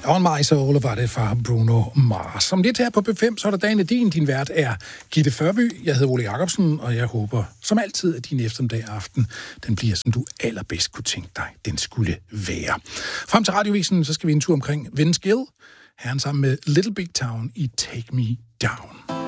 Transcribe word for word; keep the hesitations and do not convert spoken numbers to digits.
On My Soul var det fra Bruno Mars. Som lidt her på B fem, så er der dagen din. Din vært er Gitte Førby. Jeg hedder Ole Jacobsen, og jeg håber som altid, at din eftermiddag aften, den bliver, som du allerbedst kunne tænke dig, den skulle være. Frem til radiovisen, så skal vi en tur omkring Vince Gill. Her er han sammen med Little Big Town i Take Me Down.